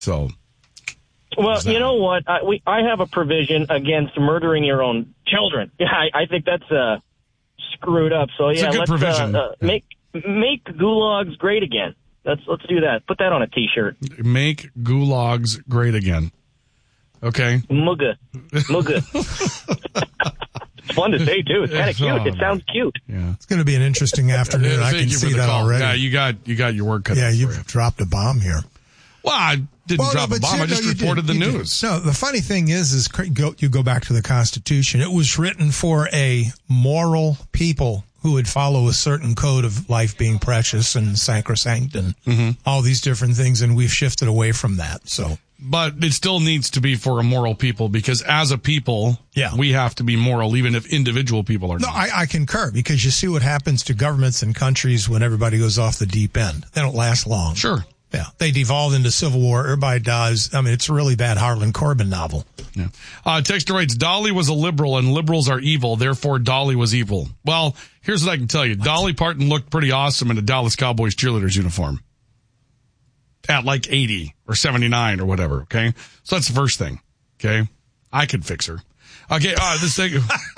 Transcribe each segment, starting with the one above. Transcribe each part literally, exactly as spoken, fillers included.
So, well, you know what? I, we I have a provision against murdering your own children. Yeah, I, I think that's uh, screwed up. So yeah, let's uh, uh, make make gulags great again. Let's let's do that. Put that on a T-shirt. Make gulags great again. Okay. Mugga, mugga. It's fun to say too. It's kind of cute. It sounds cute. Yeah, it's going to be an interesting afternoon. Yeah, I can see that call. already. Yeah, you got you got your work cut. Yeah, out you've for you. dropped a bomb here. Well, I didn't well, drop no, a bomb. You, I just no, reported did. the you news. Did. No, the funny thing is, is go, you go back to the Constitution. It was written for a moral people who would follow a certain code of life being precious and sacrosanct and mm-hmm. all these different things, and we've shifted away from that. So, but it still needs to be for a moral people, because as a people, yeah. we have to be moral, even if individual people are no, not. I, I concur, because you see what happens to governments and countries when everybody goes off the deep end. They don't last long. Sure. Yeah, they devolve into civil war. Everybody dies. I mean, it's a really bad Harlan Corbin novel. Yeah. Uh, Texter writes, Dolly was a liberal and liberals are evil. Therefore, Dolly was evil. Well, here's what I can tell you. What? Dolly Parton looked pretty awesome in a Dallas Cowboys cheerleader's uniform at like eighty or seventy-nine or whatever. Okay. So that's the first thing. Okay. I could fix her. Okay. Uh, this thing.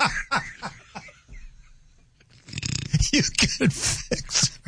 You could fix her.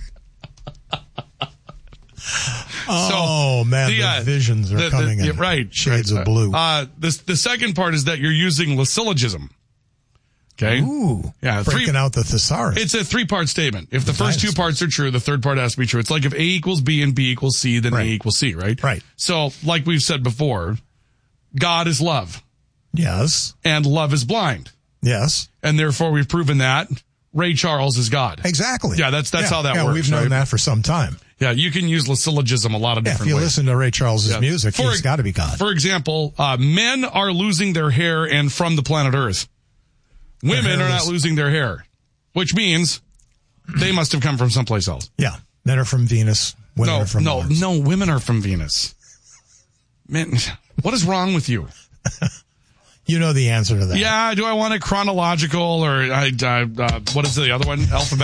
Oh, so, man, the, uh, the visions are the, coming the, in right, shades right. of blue. Uh, the, the second part is that you're using syllogism. Okay? Ooh, yeah, breaking three, out the thesaurus. It's a three-part statement. If the, the first dinosaur. two parts are true, the third part has to be true. It's like if A equals B and B equals C, then right. A equals C, right? Right. So, like we've said before, God is love. Yes. And love is blind. Yes. And therefore, we've proven that Ray Charles is God. Exactly. Yeah, that's that's yeah, how that yeah, works. We've known right? that for some time. Yeah, you can use syllogism a lot of yeah, different ways. If you ways. listen to Ray Charles's yeah. music, for, he's got to be God. For example, uh, men are losing their hair and from the planet Earth. Women are not losing their hair, which means they must have come from someplace else. Yeah, men are from Venus. Women no, are from no, Mars. no, women are from Venus. Man, what is wrong with you? You know the answer to that. Yeah, do I want it chronological or I, uh, uh, what is the other one? Alphabetical?